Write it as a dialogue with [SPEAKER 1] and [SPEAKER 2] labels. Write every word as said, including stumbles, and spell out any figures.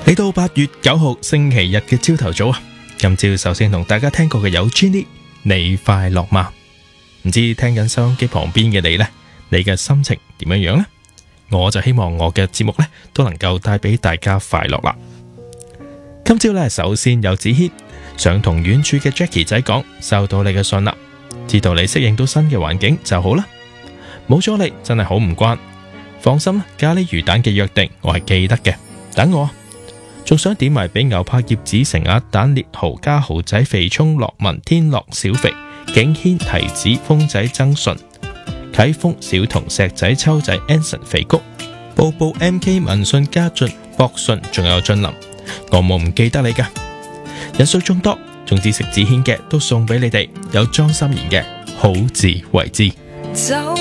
[SPEAKER 1] 嚟到八月九號星期日嘅朝頭早啊！今朝首先同大家聽過嘅有 Jenny， 你快樂嗎？唔知聽緊收音機旁邊嘅你呢，你嘅心情點樣樣呢？我就希望我嘅節目呢都能夠帶俾大家快樂啦。今朝呢，首先有子軒想同遠處嘅 Jackie 仔講，收到你嘅信啦，知道你適應到新嘅環境就好啦。冇咗你真係好唔慣，放心啦，咖喱魚蛋嘅約定我係記得嘅，等我。仲想點埋俾牛柏葉子成鴨蛋烈蠔加蠔仔肥蔥樂文天樂小肥景軒提子風仔曾順啟豐小童石仔秋仔 Anson 肥谷布布 M K 文信家俊博信仲有俊林，我冇唔記得你噶。人數眾多，總之食子軒嘅都送俾你哋，有莊心妍嘅好自為之。